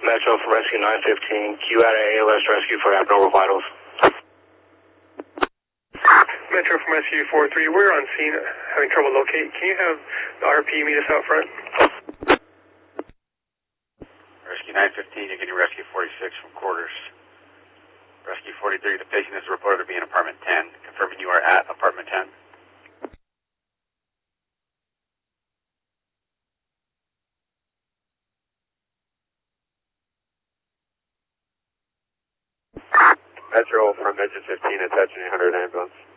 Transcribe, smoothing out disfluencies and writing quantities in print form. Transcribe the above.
Metro from Rescue 915, Q out of ALS Rescue for abnormal vitals. Metro from Rescue 43, we're on scene having trouble locating. Can you have the RP meet us out front? Rescue 915, you're getting Rescue 46 from quarters. Rescue 43, the patient is reported to be in apartment 10. Confirming you are at apartment 10. Metro from Engine 15, attaching 800 ambulance.